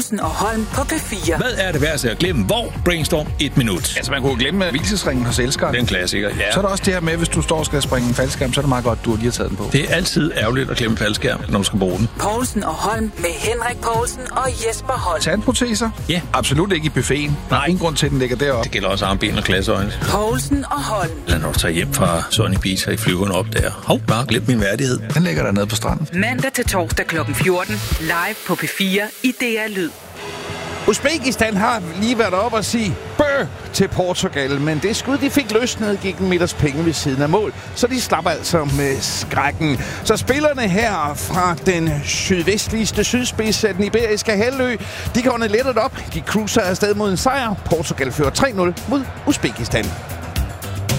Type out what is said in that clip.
Povlsen og Holm på P4. Hvad er det værste at glemme? Hvor? Brainstorm 1 minut. Altså, man kunne glemme hvilesesringen hos elskeren. Det er en klassiker, ja. Så er der også det her med, hvis du står og skal springe en faldskærm, så er det meget godt, du lige har taget den på. Det er altid ærgerligt at glemme faldskærm, når du skal bruge den. Povlsen og Holm med Henrik Povlsen og Jesper Holm. Tandproteser? Ja. Absolut ikke i buffeten. Der er ingen grund til, at den ligger deroppe. Det gælder også armben og glasøjne. Povlsen og Holm. Eller når du tager hjem fra Sony Beach og i flyveren op der. Hov, bare glem min værdighed. Den ligger der nede på stranden. Mandag til torsdag kl. 14. Live på P4 i DR Lyd. Uzbekistan har lige været op og sige bøh til Portugal, men det skud, de fik løsnet, gik en meters penge ved siden af mål, så de slap altså med skrækken. Så spillerne her fra den sydvestligste sydspids af den iberiske halvø, de går lettet op. De cruiser afsted mod en sejr. Portugal fører 3-0 mod Uzbekistan.